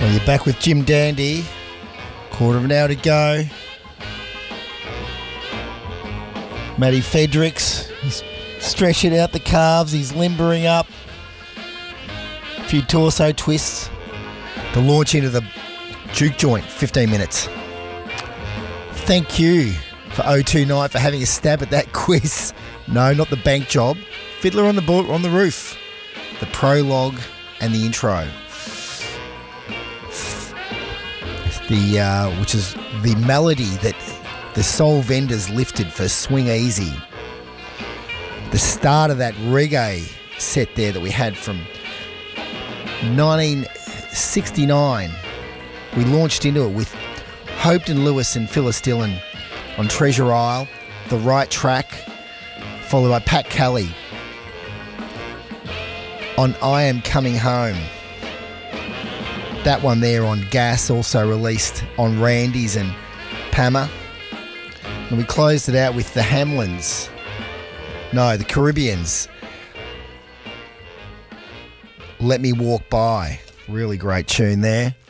Well, you're back with Jim Dandy. Quarter of an hour to go. Matty Fredericks, he's stretching out the calves. He's limbering up. A few torso twists to launch into the juke joint. 15 minutes. Thank you for 029 for having a stab at that quiz. No, not the bank job. Fiddler on the Roof. The prologue and the intro. Which is the melody that the Soul Vendors lifted for Swing Easy. The start of that reggae set there that we had from 1969. We launched into it with Hopton Lewis and Phyllis Dillon on Treasure Isle, The Right Track, followed by Pat Kelly on I Am Coming Home. That one there on Gas, also released on Randy's and Pama. And we closed it out with the Hamlins. No, the Caribbeans. Let Me Walk By. Really great tune there.